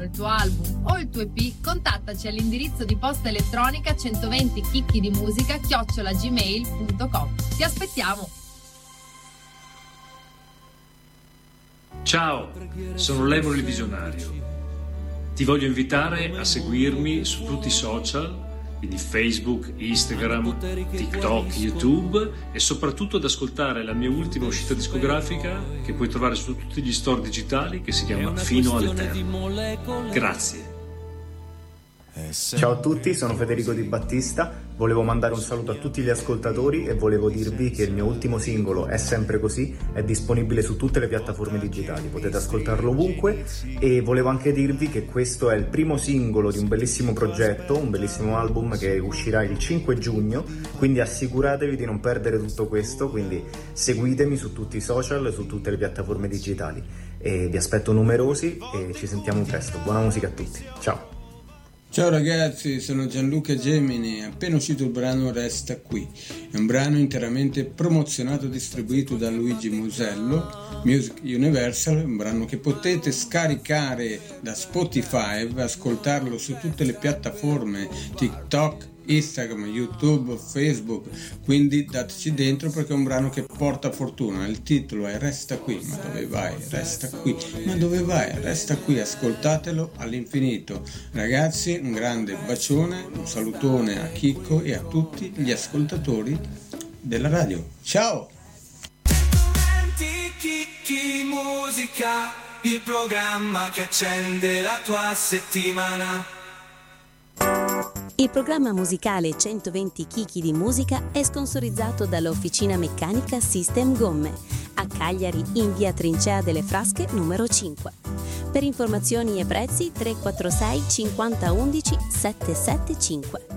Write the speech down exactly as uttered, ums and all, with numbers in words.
il tuo album o il tuo E P, contattaci all'indirizzo di posta elettronica centoventi chicchi di musica chiocciola gmail punto com. Ti aspettiamo! Ciao, sono Lemon il Visionario. Ti voglio invitare a seguirmi su tutti i social, quindi Facebook, Instagram, TikTok, YouTube, e soprattutto ad ascoltare la mia ultima uscita discografica che puoi trovare su tutti gli store digitali, che si chiama Fino all'Eterno. Grazie. Ciao a tutti, sono Federico Di Battista. Volevo mandare un saluto a tutti gli ascoltatori e volevo dirvi che il mio ultimo singolo, È sempre così, è disponibile su tutte le piattaforme digitali, potete ascoltarlo ovunque. E volevo anche dirvi che questo è il primo singolo di un bellissimo progetto, un bellissimo album che uscirà il cinque giugno, quindi assicuratevi di non perdere tutto questo, quindi seguitemi su tutti i social, su tutte le piattaforme digitali, e vi aspetto numerosi e ci sentiamo presto. Buona musica a tutti, ciao! Ciao ragazzi, sono Gianluca Gemini, è appena uscito il brano Resta Qui, è un brano interamente promozionato e distribuito da Luigi Musello, Music Universal, un brano che potete scaricare da Spotify, ascoltarlo su tutte le piattaforme, TikTok, Instagram, YouTube, Facebook, quindi dateci dentro perché è un brano che porta fortuna. Il titolo è Resta Qui, ma dove vai? Resta qui, ma dove vai? Resta qui, ascoltatelo all'infinito. Ragazzi, un grande bacione, un salutone a Chicco e a tutti gli ascoltatori della radio. Ciao! Chicchi Musica, il programma che accende la tua settimana. Il programma musicale centoventi chicchi di musica è sponsorizzato dall'Officina Meccanica System Gomme, a Cagliari in via Trincea delle Frasche numero cinque. Per informazioni e prezzi tre quattro sei cinquanta undici sette sette cinque.